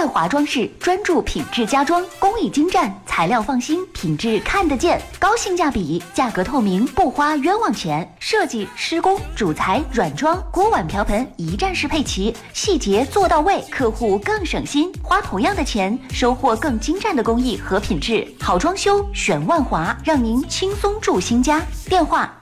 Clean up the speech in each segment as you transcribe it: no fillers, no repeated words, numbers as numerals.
万华装饰专注品质家装，工艺精湛，材料放心，品质看得见，高性价比，价格透明，不花冤枉钱。设计、施工、主材、软装、锅碗瓢盆一站式配齐，细节做到位，客户更省心，花同样的钱，收获更精湛的工艺和品质。好装修选万华，让您轻松住新家。电话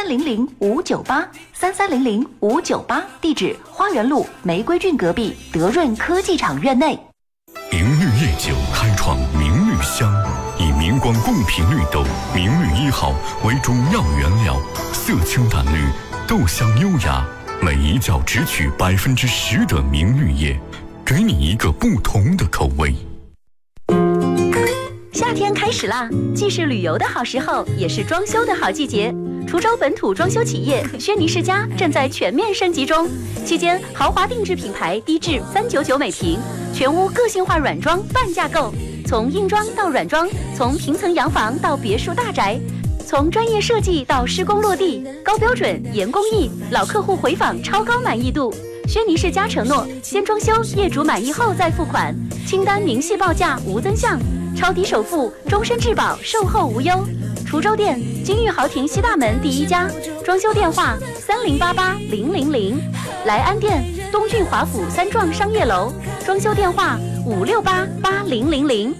3300-598，3300-598，地址花园路玫瑰郡隔壁德润科技厂院内。 明绿夜酒开创明绿香，以明光贡品绿豆明绿1号为主要原料，色清淡绿，豆香优雅，每一窖只取10%的明绿叶，给你一个不同的口味。 夏天开始啦，既是旅游的好时候，也是装修的好季节。滁州本土装修企业轩尼诗家正在全面升级中，期间豪华定制品牌低至399每平，全屋个性化软装半价购，从硬装到软装，从平层洋房到别墅大宅，从专业设计到施工落地，高标准严工艺，老客户回访超高满意度。轩尼诗家承诺先装修，业主满意后再付款，清单明细报价无增项，超低首付，终身质保，售后无忧。滁州店金玉豪庭西大门第1家，装修电话3088-000，莱安店东郡华府3幢商业楼，装修电话568-8000。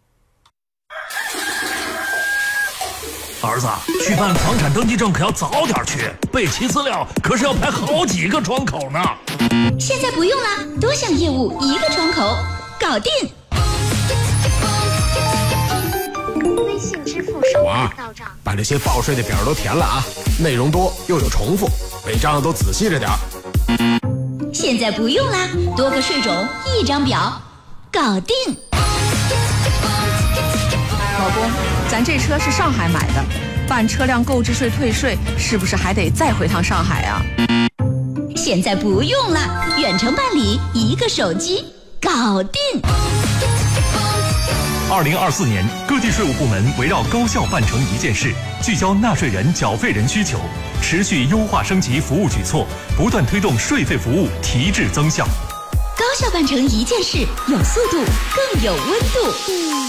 儿子，去办房产登记证可要早点去，备齐资料可是要排好几个窗口呢。 现在不用了，多项业务一个窗口，搞定。 微信支付收款到账， 把这些报税的表都填了啊，内容多又有重复，每张都仔细着点。 现在不用啦，多个税种一张表，搞定。 老公，咱这车是上海买的，办车辆购置税退税是不是还得再回趟上海啊？ 现在不用了，远程办理，一个手机，搞定。 2024年，各地税务部门围绕高效办成一件事，聚焦纳税人、缴费人需求，持续优化升级服务举措，不断推动税费服务提质增效。 高效办成一件事，有速度，更有温度。